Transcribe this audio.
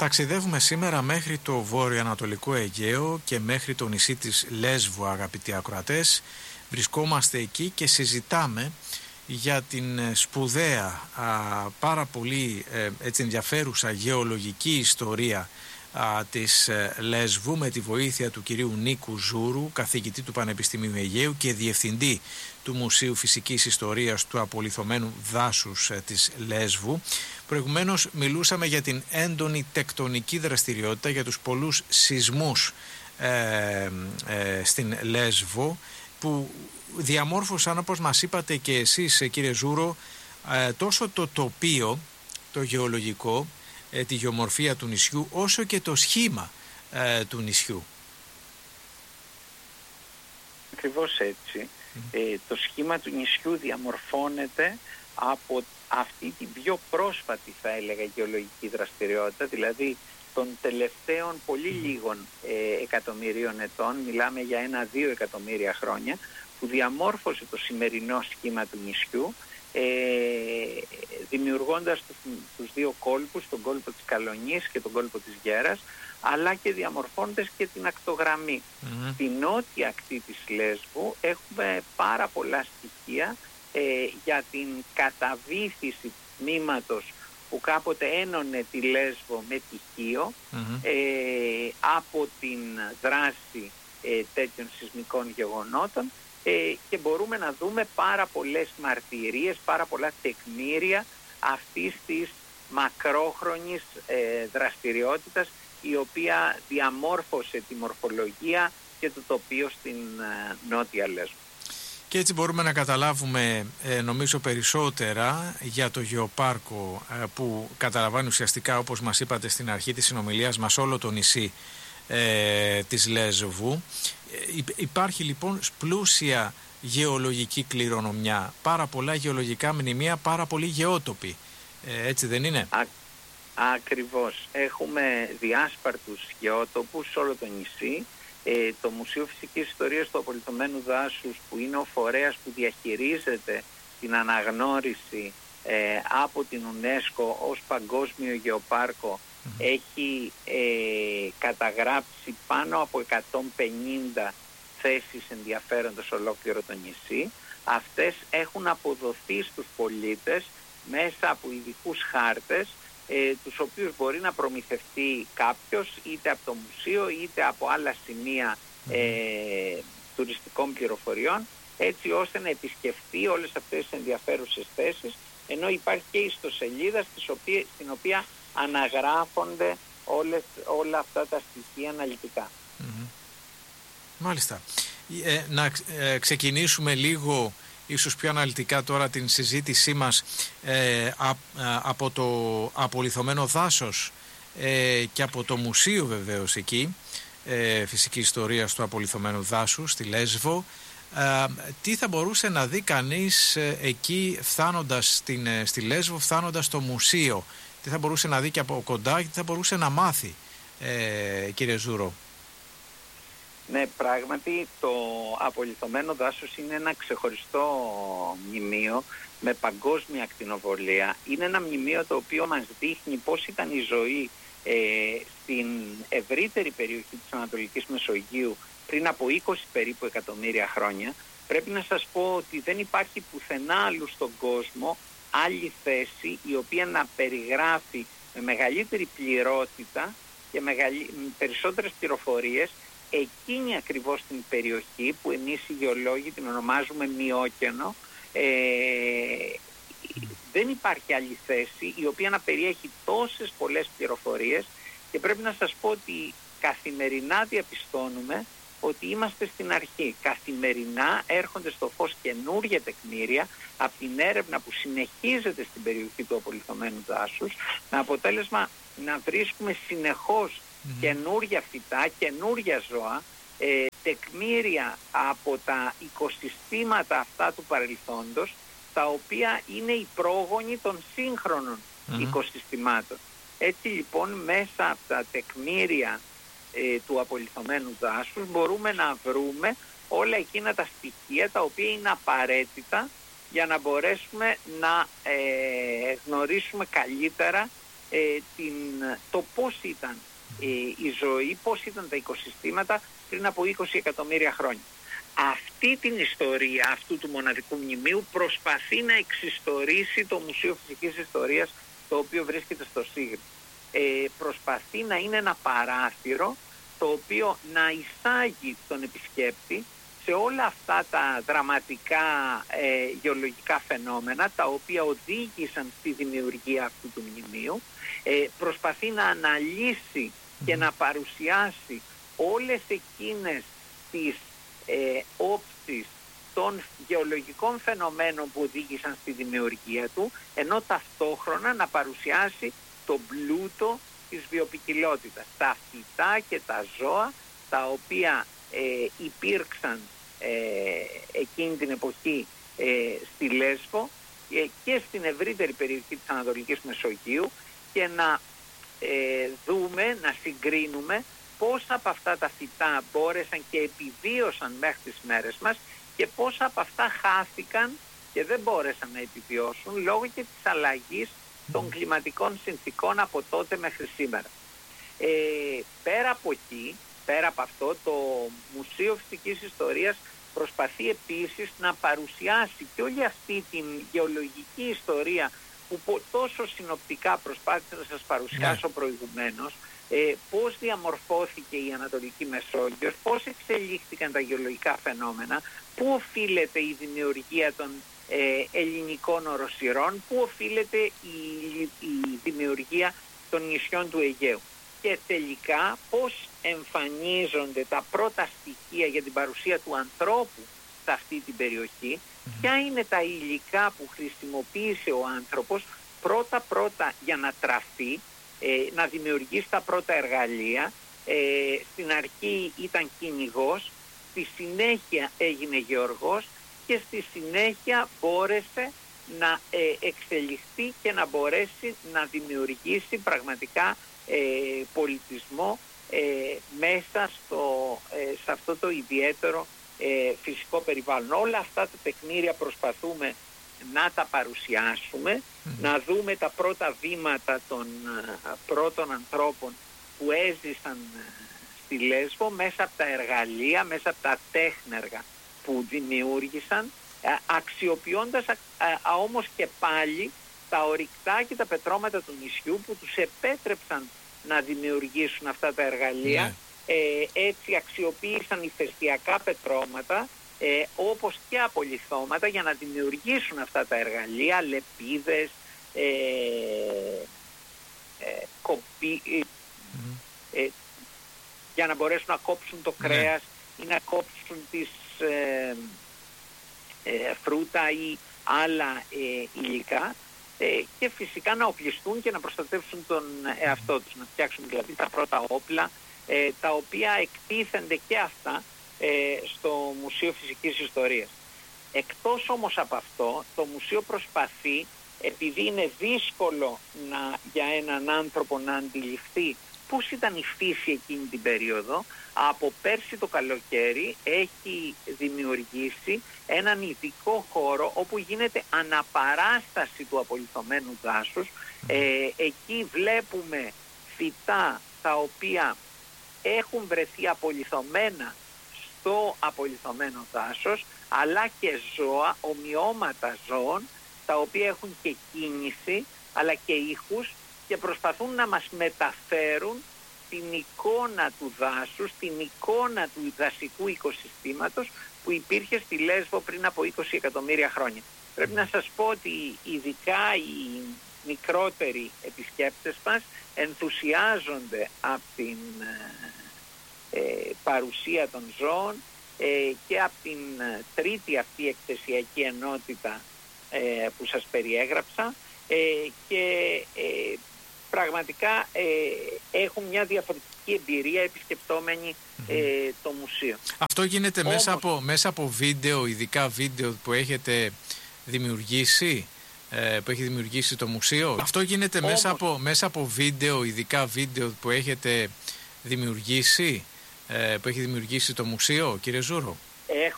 Ταξιδεύουμε σήμερα μέχρι το βόρειο-ανατολικό Αιγαίο και μέχρι το νησί της Λέσβου, αγαπητοί ακροατές. Βρισκόμαστε εκεί και συζητάμε για την σπουδαία, πάρα πολύ ενδιαφέρουσα γεωλογική ιστορία της Λέσβου, με τη βοήθεια του κυρίου Νίκου Ζούρου, καθηγητή του Πανεπιστημίου Αιγαίου και διευθυντή του Μουσείου Φυσικής Ιστορίας του Απολιθωμένου Δάσους της Λέσβου. Προηγουμένως μιλούσαμε για την έντονη τεκτονική δραστηριότητα, για τους πολλούς σεισμούς στην Λέσβο, που διαμόρφωσαν, όπως μας είπατε και εσείς κύριε Ζούρο, τόσο το τοπίο, το γεωλογικό, τη γεωμορφία του νησιού, όσο και το σχήμα του νησιού. Ακριβώς έτσι. Το σχήμα του νησιού διαμορφώνεται από αυτή την πιο πρόσφατη, θα έλεγα, γεωλογική δραστηριότητα, δηλαδή των τελευταίων πολύ λίγων εκατομμυρίων ετών, μιλάμε για 1-2 εκατομμύρια χρόνια, που διαμόρφωσε το σημερινό σχήμα του νησιού, δημιουργώντας τους δύο κόλπους, τον κόλπο της Καλονής και τον κόλπο της Γέρας, αλλά και διαμορφώνοντας και την ακτογραμμή. Στην νότια ακτή της Λέσβου έχουμε πάρα πολλά στοιχεία για την καταβύθιση τμήματος που κάποτε ένωνε τη Λέσβο με τη Χίο, από την δράση τέτοιων σεισμικών γεγονότων, και μπορούμε να δούμε πάρα πολλές μαρτυρίες, πάρα πολλά τεκμήρια αυτής της μακρόχρονης δραστηριότητας, η οποία διαμόρφωσε τη μορφολογία και το τοπίο στην νότια Λέσβο. Και έτσι μπορούμε να καταλάβουμε νομίζω περισσότερα για το γεωπάρκο που καταλαμβάνει ουσιαστικά, όπως μας είπατε στην αρχή της συνομιλίας μας, όλο το νησί της Λέσβου. Υπάρχει λοιπόν πλούσια γεωλογική κληρονομιά, πάρα πολλά γεωλογικά μνημεία, πάρα πολλοί γεώτοποι, έτσι δεν είναι? Ακριβώς. Έχουμε διάσπαρτους γεώτοπους σε όλο το νησί. Το Μουσείο Φυσικής Ιστορίας του Απολιθωμένου Δάσους, που είναι ο φορέας που διαχειρίζεται την αναγνώριση από την UNESCO ως παγκόσμιο γεωπάρκο, έχει καταγράψει πάνω από 150 θέσεις ενδιαφέροντος ολόκληρο το νησί. Αυτές έχουν αποδοθεί στους πολίτες μέσα από ειδικούς χάρτες, τους οποίους μπορεί να προμηθευτεί κάποιος είτε από το μουσείο είτε από άλλα σημεία τουριστικών πληροφοριών, έτσι ώστε να επισκεφτεί όλες αυτές τις ενδιαφέρουσες θέσεις, ενώ υπάρχει και ιστοσελίδα στην οποία αναγράφονται όλα αυτά τα στοιχεία αναλυτικά. Μάλιστα. Να ξεκινήσουμε λίγο ίσως πιο αναλυτικά τώρα την συζήτησή μας από το Απολιθωμένο Δάσος και από το μουσείο βεβαίως εκεί, Φυσικής Ιστορίας του Απολιθωμένου Δάσου στη Λέσβο. Τι θα μπορούσε να δει κανείς εκεί φτάνοντας στη Λέσβο, φτάνοντας στο μουσείο? Τι θα μπορούσε να δει και από κοντά και τι θα μπορούσε να μάθει, κύριε Ζούρο? Ναι, πράγματι το Απολιθωμένο Δάσος είναι ένα ξεχωριστό μνημείο με παγκόσμια ακτινοβολία. Είναι ένα μνημείο το οποίο μας δείχνει πώς ήταν η ζωή στην ευρύτερη περιοχή της Ανατολικής Μεσογείου πριν από 20 περίπου εκατομμύρια χρόνια. Πρέπει να σας πω ότι δεν υπάρχει πουθενά άλλου στον κόσμο άλλη θέση η οποία να περιγράφει με μεγαλύτερη πληρότητα και περισσότερες πληροφορίες εκείνη ακριβώς την περιοχή που εμείς οι γεωλόγοι την ονομάζουμε Μειόκενο. Δεν υπάρχει άλλη θέση η οποία να περιέχει τόσες πολλές πληροφορίες, και πρέπει να σας πω ότι καθημερινά διαπιστώνουμε ότι είμαστε στην αρχή. Καθημερινά έρχονται στο φως καινούργια τεκμήρια από την έρευνα που συνεχίζεται στην περιοχή του Απολιθωμένου Δάσους, με αποτέλεσμα να βρίσκουμε συνεχώς καινούργια φυτά, καινούργια ζώα, τεκμήρια από τα οικοσυστήματα αυτά του παρελθόντος, τα οποία είναι οι πρόγονοι των σύγχρονων οικοσυστημάτων. Έτσι λοιπόν μέσα από τα τεκμήρια του Απολιθωμένου Δάσους μπορούμε να βρούμε όλα εκείνα τα στοιχεία τα οποία είναι απαραίτητα για να μπορέσουμε να γνωρίσουμε καλύτερα το πώς ήταν η ζωή, πώς ήταν τα οικοσυστήματα πριν από 20 εκατομμύρια χρόνια. Αυτή την ιστορία αυτού του μοναδικού μνημείου προσπαθεί να εξιστορήσει το Μουσείο Φυσικής Ιστορίας, το οποίο βρίσκεται στο Σίγρη. Προσπαθεί να είναι ένα παράθυρο το οποίο να εισάγει τον επισκέπτη σε όλα αυτά τα δραματικά γεωλογικά φαινόμενα τα οποία οδήγησαν στη δημιουργία αυτού του μνημείου. Προσπαθεί να αναλύσει και να παρουσιάσει όλες εκείνες τις όψεις των γεωλογικών φαινομένων που οδήγησαν στη δημιουργία του, ενώ ταυτόχρονα να παρουσιάσει τον πλούτο της βιοποικιλότητας, τα φυτά και τα ζώα τα οποία υπήρξαν εκείνη την εποχή στη Λέσβο και στην ευρύτερη περιοχή της Ανατολικής Μεσογείου, και να δούμε, να συγκρίνουμε πόσα από αυτά τα φυτά μπόρεσαν και επιβίωσαν μέχρι τις μέρες μας και πόσα από αυτά χάθηκαν και δεν μπόρεσαν να επιβιώσουν λόγω και της αλλαγής των κλιματικών συνθήκων από τότε μέχρι σήμερα. Πέρα από εκεί, πέρα από αυτό, το Μουσείο Φυσικής Ιστορίας προσπαθεί επίσης να παρουσιάσει και όλη αυτή την γεωλογική ιστορία που τόσο συνοπτικά προσπάθησα να σας παρουσιάσω προηγουμένως, πώς διαμορφώθηκε η Ανατολική Μεσόγειος, πώς εξελίχθηκαν τα γεωλογικά φαινόμενα, πού οφείλεται η δημιουργία των ελληνικών οροσειρών, πού οφείλεται η δημιουργία των νησιών του Αιγαίου. Και τελικά πώς εμφανίζονται τα πρώτα στοιχεία για την παρουσία του ανθρώπου σε αυτή την περιοχή, ποια είναι τα υλικά που χρησιμοποίησε ο άνθρωπος πρώτα για να τραφεί, να δημιουργήσει τα πρώτα εργαλεία. Στην αρχή ήταν κυνηγός, στη συνέχεια έγινε γεωργός και στη συνέχεια μπόρεσε να εξελιχθεί και να μπορέσει να δημιουργήσει πραγματικά πολιτισμό μέσα σε αυτό το ιδιαίτερο φυσικό περιβάλλον. Όλα αυτά τα τεκμήρια προσπαθούμε να τα παρουσιάσουμε, να δούμε τα πρώτα βήματα των πρώτων ανθρώπων που έζησαν στη Λέσβο μέσα από τα εργαλεία, μέσα από τα τέχνεργα που δημιούργησαν, αξιοποιώντας όμως και πάλι τα ορυκτά και τα πετρώματα του νησιού που τους επέτρεψαν να δημιουργήσουν αυτά τα εργαλεία. Έτσι αξιοποίησαν ηφαιστειακά πετρώματα όπως και απολιθώματα για να δημιουργήσουν αυτά τα εργαλεία, λεπίδες, για να μπορέσουν να κόψουν το κρέας ή να κόψουν τις φρούτα ή άλλα υλικά, και φυσικά να οπλιστούν και να προστατεύσουν τον εαυτό τους, να φτιάξουν δηλαδή τα πρώτα όπλα, τα οποία εκτίθενται και αυτά στο Μουσείο Φυσικής Ιστορίας. Εκτός όμως από αυτό, το μουσείο προσπαθεί, επειδή είναι δύσκολο για έναν άνθρωπο να αντιληφθεί πώς ήταν η φύση εκείνη την περίοδο, από πέρσι το καλοκαίρι έχει δημιουργήσει έναν ειδικό χώρο όπου γίνεται αναπαράσταση του απολιθωμένου δάσους. Εκεί βλέπουμε φυτά τα οποία έχουν βρεθεί απολιθωμένα στο απολιθωμένο δάσος, αλλά και ζώα, ομοιώματα ζώων, τα οποία έχουν και κίνηση αλλά και ήχους και προσπαθούν να μας μεταφέρουν την εικόνα του δάσους, την εικόνα του δασικού οικοσυστήματος που υπήρχε στη Λέσβο πριν από 20 εκατομμύρια χρόνια. Πρέπει να σας πω ότι ειδικά οι μικρότεροι επισκέπτες μας ενθουσιάζονται από την παρουσία των ζώων και από την τρίτη αυτή εκθεσιακή ενότητα που σας περιέγραψα, και πραγματικά έχουν μια διαφορετική εμπειρία επισκεπτόμενοι το μουσείο. Αυτό γίνεται μέσα από βίντεο, ειδικά βίντεο που έχετε δημιουργήσει, που έχει δημιουργήσει το μουσείο. Αυτό γίνεται μέσα από βίντεο, ειδικά βίντεο που έχετε δημιουργήσει, που έχει δημιουργήσει το μουσείο, κύριε Ζούρο.